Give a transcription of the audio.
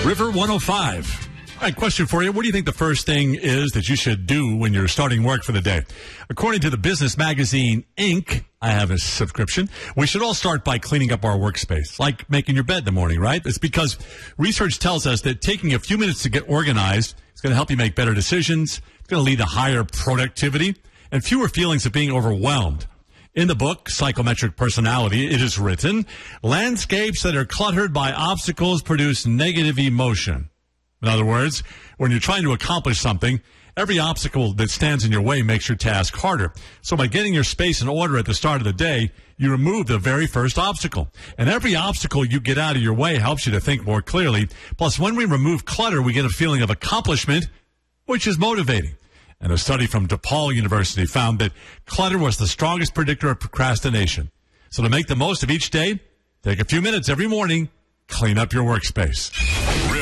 River 105. All right, question for you. What do you think the first thing is that you should do when you're starting work for the day? According to the business magazine Inc., I have a subscription, we should all start by cleaning up our workspace, like making your bed in the morning, right? It's because research tells us that taking a few minutes to get organized is going to help you make better decisions. It's going to lead to higher productivity and fewer feelings of being overwhelmed. In the book, Psychometric Personality, it is written, landscapes that are cluttered by obstacles produce negative emotion. In other words, when you're trying to accomplish something, every obstacle that stands in your way makes your task harder. So by getting your space in order at the start of the day, you remove the very first obstacle. And every obstacle you get out of your way helps you to think more clearly. Plus, when we remove clutter, we get a feeling of accomplishment, which is motivating. And a study from DePaul University found that clutter was the strongest predictor of procrastination. So to make the most of each day, take a few minutes every morning, clean up your workspace.